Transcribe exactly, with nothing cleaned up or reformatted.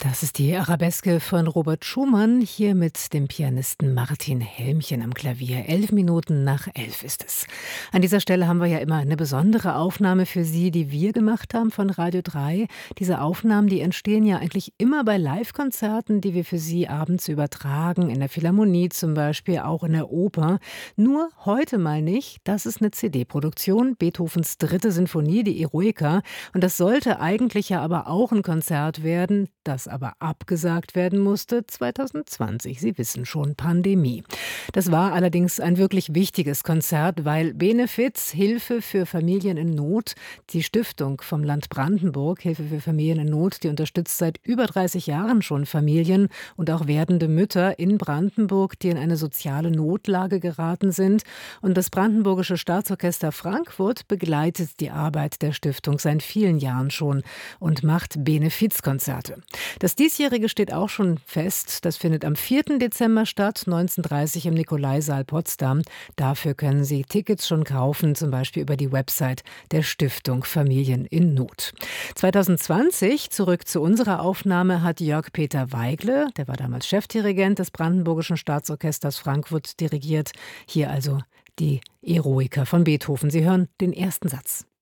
Das ist die Arabeske von Robert Schumann, hier mit dem Pianisten Martin Helmchen am Klavier. Elf Minuten nach elf ist es. An dieser Stelle haben wir ja immer eine besondere Aufnahme für Sie, die wir gemacht haben von Radio drei. Diese Aufnahmen, die entstehen ja eigentlich immer bei Live-Konzerten, die wir für Sie abends übertragen, in der Philharmonie zum Beispiel, auch in der Oper. Nur heute mal nicht. Das ist eine C D-Produktion, Beethovens dritte Sinfonie, die Eroica. Und das sollte eigentlich ja aber auch ein Konzert werden, das aber abgesagt werden musste zwanzig zwanzig. Sie wissen schon, Pandemie. Das war allerdings ein wirklich wichtiges Konzert, weil Benefiz, Hilfe für Familien in Not, die Stiftung vom Land Brandenburg, Hilfe für Familien in Not, die unterstützt seit über dreißig Jahren schon Familien und auch werdende Mütter in Brandenburg, die in eine soziale Notlage geraten sind. Und das Brandenburgische Staatsorchester Frankfurt begleitet die Arbeit der Stiftung seit vielen Jahren schon und macht Benefizkonzerte. Das diesjährige steht auch schon fest. Das findet am vierten Dezember statt, neunzehn Uhr dreißig im Nikolaisaal Potsdam. Dafür können Sie Tickets schon kaufen, zum Beispiel über die Website der Stiftung Familien in Not. zwanzig zwanzig, zurück zu unserer Aufnahme, hat Jörg-Peter Weigle, der war damals Chefdirigent des Brandenburgischen Staatsorchesters Frankfurt, dirigiert. Hier also die Eroica von Beethoven. Sie hören den ersten Satz.